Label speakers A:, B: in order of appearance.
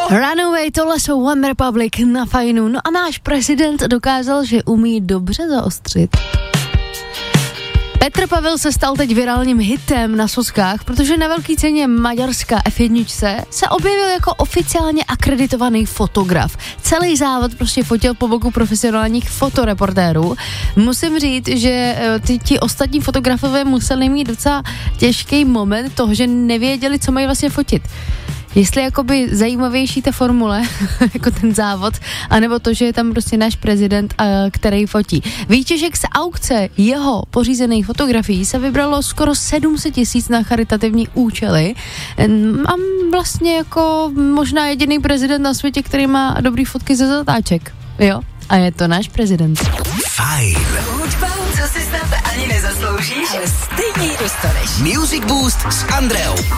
A: Runaway, tohle jsou One Republic na Fajnu. No a náš prezident dokázal, že umí dobře zaostřit. Petr Pavel se stal teď virálním hitem na sockách, protože na velké ceně Maďarska F1 se objevil jako oficiálně akreditovaný fotograf. Celý závod prostě fotil po boku profesionálních fotoreportérů. Musím říct, že ti ostatní fotografové museli mít docela těžký moment toho, že nevěděli, co mají vlastně fotit. Jestli jakoby zajímavější ta formule, jako ten závod, anebo to, že je tam prostě náš prezident, který fotí. Výtěžek z aukce jeho pořízených fotografií se vybralo skoro 700 000 na charitativní účely. A vlastně jako možná jediný prezident na světě, který má dobrý fotky ze zatáček. Jo? A je to náš prezident.
B: Fajn.
C: Hudba, co si snad ani nezasloužíš, ale stejně ji dostaneš.
B: Music Boost s Andreou.